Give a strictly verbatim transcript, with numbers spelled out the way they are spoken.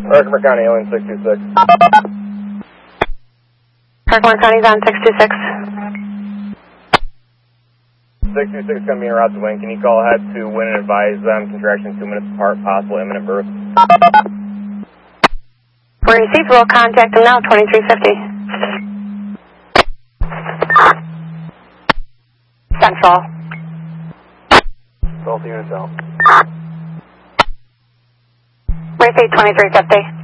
Herkimer County, Alien six two six. Herkimer County's on six two six. six two six is going to be en route to Wing. Can you call ahead to Win and advise them contraction two minutes apart, possible imminent birth? We received, we'll contact them now, twenty-three fifty. Central. Both units out. Repeat twenty-three fifty.